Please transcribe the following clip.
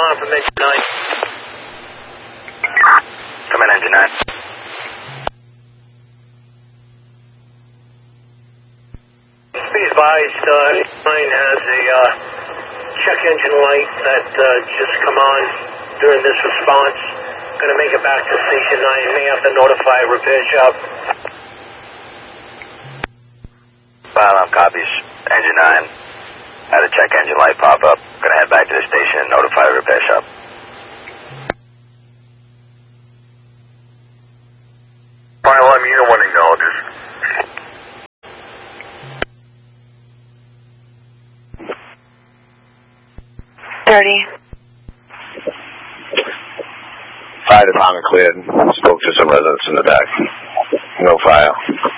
alarm from engine 9. Come in, engine 9. Be advised, 9 has a check engine light that just come on during this response. Going to make it back to station 9. May have to notify a repair shop. File on copies. Engine 9 had a check engine light pop up. Going to head back to the station and notify a repair shop. File on unit 1 acknowledges. Fire department cleared. Spoke to some residents in the back. No fire.